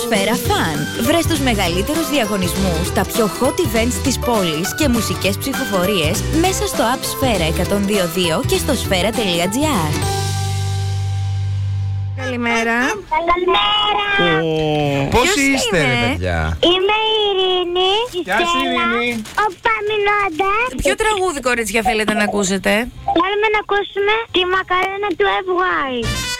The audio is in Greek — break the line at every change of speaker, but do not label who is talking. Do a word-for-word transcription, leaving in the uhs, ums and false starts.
Σφαίρα Fun. Βρες τους μεγαλύτερους διαγωνισμούς, τα πιο hot events της πόλης και μουσικές ψηφοφορίες μέσα στο app Σφαίρα εκατόν δύο κόμμα δύο και στο σφαίρα τελεία τζι άρ.
Καλημέρα.
Καλημέρα.
Πώς
Ποιος
είστε,
είναι?
ρε παιδιά?
Είμαι η Ειρήνη.
Γεια σου, Ειρήνη.
Ο Παμινώντας.
Ποιο τραγούδι, κορίτσια, θέλετε να ακούσετε?
Θέλουμε να ακούσουμε τη μακαρένα του εφ γουάι.